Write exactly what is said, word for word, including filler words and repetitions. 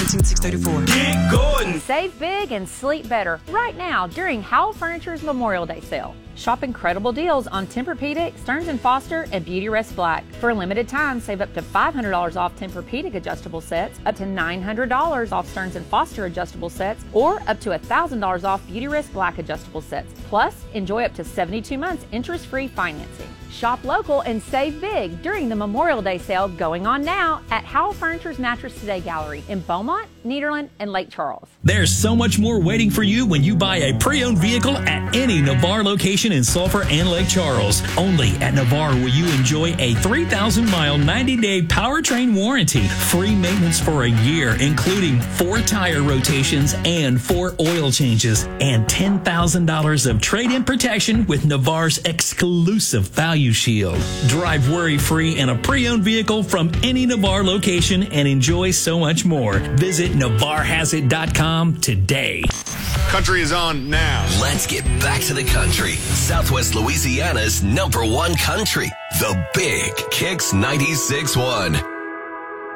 six thirty-four. Get going! Save big and sleep better right now during Howell Furniture's Memorial Day sale. Shop incredible deals on Tempur-Pedic, Stearns and Foster, and Beautyrest Black. For a limited time, save up to five hundred dollars off Tempur-Pedic adjustable sets, up to nine hundred dollars off Stearns and Foster adjustable sets, or up to one thousand dollars off Beautyrest Black adjustable sets. Plus, enjoy up to seventy-two months interest-free financing. Shop local and save big during the Memorial Day sale going on now at Howell Furniture's Mattress Today Gallery in Beaumont, Nederland, and Lake Charles. There's so much more waiting for you when you buy a pre-owned vehicle at any Navarre location in Sulphur and Lake Charles. Only at Navarre will you enjoy a three thousand mile, ninety day powertrain warranty, free maintenance for a year, including four tire rotations and four oil changes, and ten thousand dollars of trade-in protection with Navarre's exclusive Value Shield. Drive worry-free in a pre-owned vehicle from any Navarre location and enjoy so much more. Visit Navarre Has It dot com today. Country is on now. Let's get back to the country. Southwest Louisiana's number one country. The Big Kicks ninety-six point one.